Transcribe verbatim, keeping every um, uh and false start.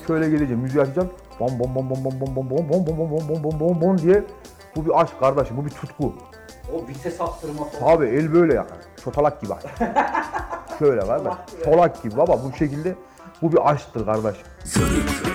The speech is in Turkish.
şöyle geleceğim, müziği açacağım. Bom bom bom bom bom bom bom bom bom bom bom bom bom bom bom diye. Bu bir aşk kardeşim, bu bir tutku. O vites attırma falan. Abi el böyle yani. Çotalak gibi. Şöyle kardeş. Çolak gibi baba bu şekilde. Bu bir aşktır kardeş.